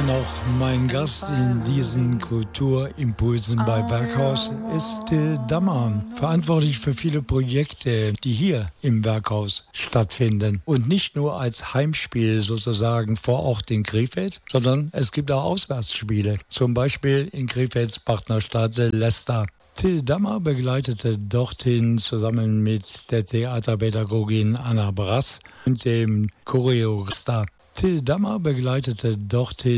noch mein Gast in diesen Kulturimpulsen bei Berghaus ist Till Dammer, verantwortlich für viele Projekte, die hier im Berghaus stattfinden. Und nicht nur als Heimspiel sozusagen vor Ort in Krefeld, sondern es gibt auch Auswärtsspiele. Zum Beispiel in Krefelds Partnerstadt Leicester. Till Dammer begleitete dorthin zusammen mit der Theaterpädagogin Anna Brass und dem Choreografen. Till Dammer begleitete dorthin